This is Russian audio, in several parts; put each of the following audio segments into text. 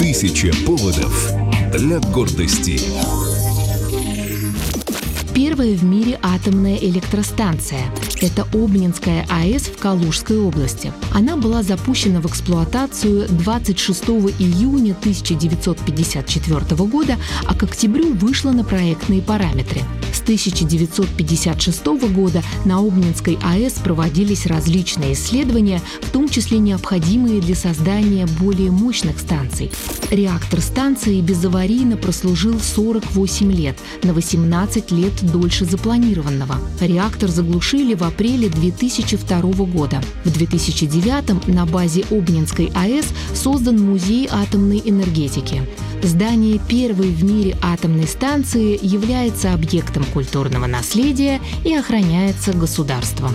1000 поводов для гордости. Первая в мире атомная электростанция. Это Обнинская АЭС в Калужской области. Она была запущена в эксплуатацию 26 июня 1954 года, а к октябрю вышла на проектные параметры. С 1956 года на Обнинской АЭС проводились различные исследования, в том числе необходимые для создания более мощных станций. Реактор станции безаварийно прослужил 48 лет, на 18 лет дольше запланированного. Реактор заглушили в апреле 2002 года. В 2009 на базе Обнинской АЭС создан музей атомной энергетики. Здание первой в мире атомной станции является объектом культурного наследия и охраняется государством.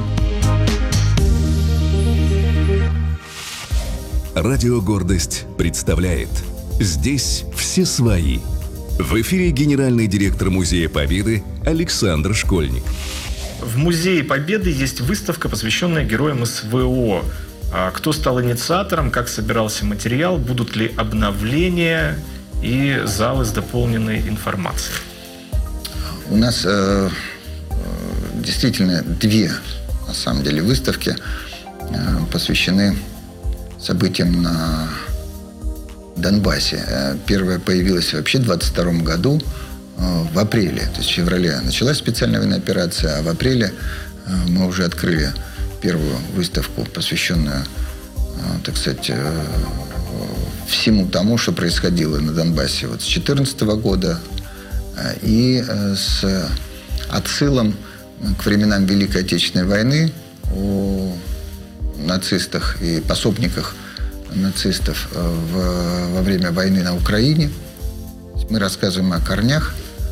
Радио «Гордость» представляет «Здесь все свои». В эфире генеральный директор Музея Победы Александр Школьник. В Музее Победы есть выставка, посвященная героям СВО. Кто стал инициатором, как собирался материал, будут ли обновления и залы с дополненной информацией? У нас действительно две, на самом деле, выставки посвящены событиям на Донбассе. Первая появилась вообще в 22 году, в апреле. То есть в феврале началась специальная военная операция, а в апреле мы уже открыли первую выставку, посвященную, так сказать, всему тому, что происходило на Донбассе вот с 2014 года и с отсылом к временам Великой Отечественной войны, о нацистах и пособниках нацистов во время войны на Украине. Мы рассказываем о корнях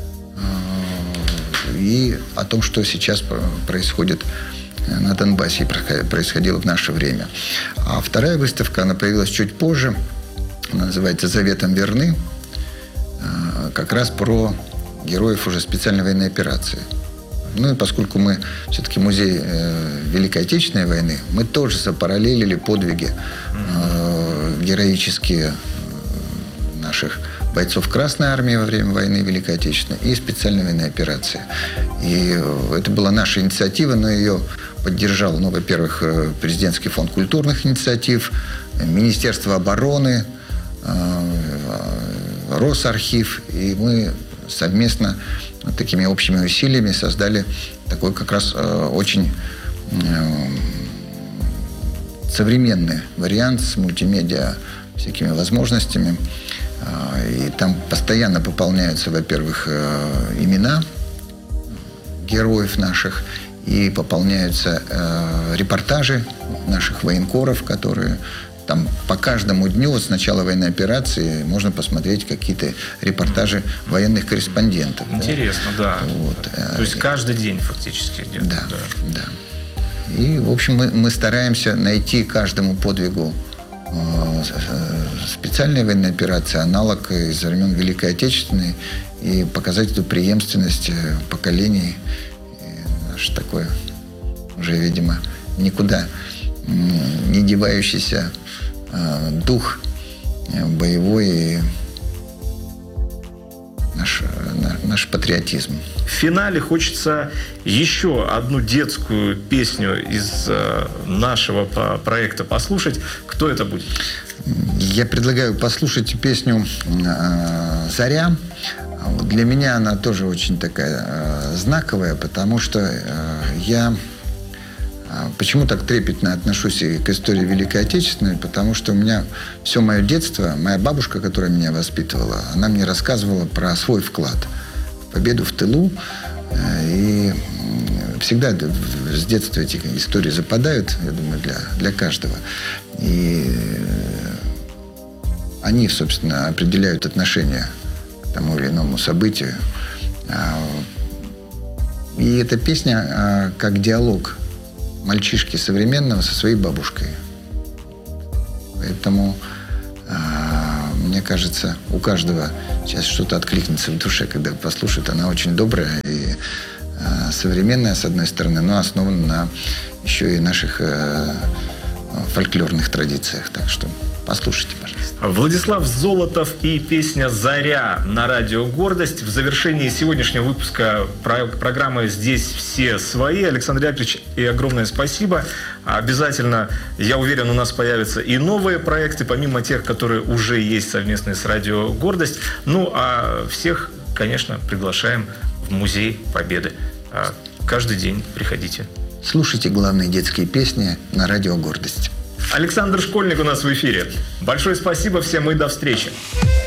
и о том, что сейчас происходит на Донбассе и происходило в наше время. А вторая выставка, она появилась чуть позже. Она называется «Заветом верны». Как раз про героев уже специальной военной операции. Ну и поскольку мы все-таки музей Великой Отечественной войны, мы тоже запараллелили подвиги героические наших бойцов Красной Армии во время войны Великой Отечественной и специальной военной операции. И это была наша инициатива, но ее поддержал, ну, во-первых, Президентский фонд культурных инициатив, Министерство обороны, Росархив, и мы совместно такими общими усилиями создали такой как раз очень современный вариант с мультимедиа всякими возможностями. И там постоянно пополняются, во-первых, имена героев наших, и пополняются репортажи наших военкоров, которые там по каждому дню, вот с начала военной операции, можно посмотреть какие-то репортажи военных корреспондентов. Интересно, да. Вот. То есть каждый день фактически. Да. И, в общем, мы стараемся найти каждому подвигу специальной военной операции аналог из времен Великой Отечественной и показать эту преемственность поколений. И наш такой уже, видимо, никуда не девающийся дух боевой и наш патриотизм. В финале хочется еще одну детскую песню из нашего проекта послушать. Кто это будет? Я предлагаю послушать песню «Заря». Для меня она тоже очень такая знаковая, потому что я почему так трепетно отношусь к истории Великой Отечественной? Потому что у меня все мое детство, моя бабушка, которая меня воспитывала, она мне рассказывала про свой вклад в победу в тылу. И всегда с детства эти истории западают, я думаю, для каждого. И они, собственно, определяют отношение к тому или иному событию. И эта песня как диалог мальчишки современного со своей бабушкой. Поэтому, мне кажется, у каждого сейчас что-то откликнется в душе, когда послушает. Она очень добрая и современная, с одной стороны, но основана на еще и наших фольклорных традициях. Так что послушайте, пожалуйста. Владислав Золотов и песня «Заря» на радио «Гордость». В завершении сегодняшнего выпуска программы «Здесь все свои». Александр Яковлевич, и огромное спасибо. Обязательно, я уверен, у нас появятся и новые проекты, помимо тех, которые уже есть совместные с радио «Гордость». Ну, а всех, конечно, приглашаем в Музей Победы. Каждый день приходите. Слушайте главные детские песни на радио «Гордость». Александр Школьник у нас в эфире. Большое спасибо всем и до встречи.